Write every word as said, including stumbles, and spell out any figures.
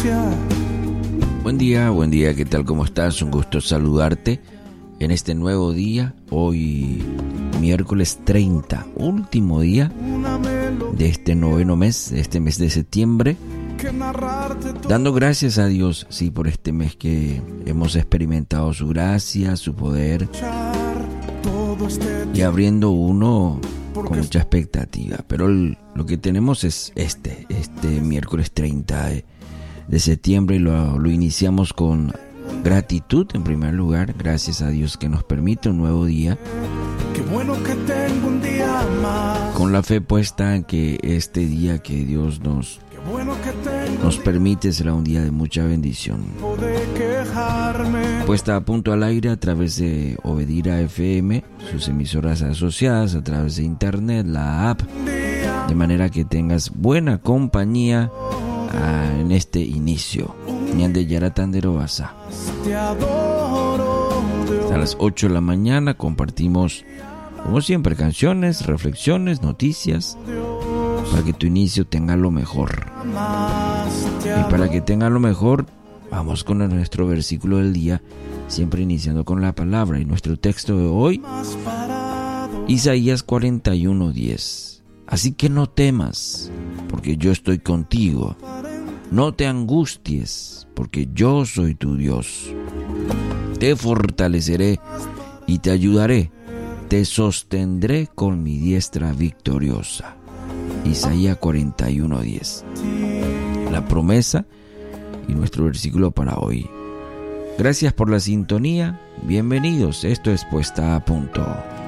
Buen día, buen día, ¿qué tal? ¿Cómo estás? Un gusto saludarte en este nuevo día, hoy miércoles treinta, último día de este noveno mes, de este mes de septiembre. Dando gracias a Dios, sí, por este mes que hemos experimentado su gracia, su poder, y abriendo uno con mucha expectativa. Pero el, lo que tenemos es este, este miércoles treinta de, de septiembre, y lo, lo iniciamos con gratitud en primer lugar. Gracias a Dios que nos permite un nuevo día. Qué bueno que tengo un día más. Con la fe puesta en que este día que Dios nos, Bueno que tengo nos permite será un día de mucha bendición. de quejarme. Puesta a punto al aire a través de Obedira F M, sus emisoras asociadas, a través de internet, la app, de manera que tengas buena compañía ah, en este inicio. Ñande Yaratandero Basa. Te adoro, Dios. A las ocho de la mañana compartimos, como siempre, canciones, reflexiones, noticias, para que tu inicio tenga lo mejor. Más te Y para que tenga lo mejor, vamos con nuestro versículo del día, siempre iniciando con la palabra. Y nuestro texto de hoy, más parado. Isaías cuarenta y uno, diez. Así que no temas, porque yo estoy contigo. No te angusties, porque yo soy tu Dios. Te fortaleceré y te ayudaré. Te sostendré con mi diestra victoriosa. Isaías cuarenta y uno, diez. La promesa y nuestro versículo para hoy. Gracias por la sintonía. Bienvenidos. Esto es Puesta a Punto.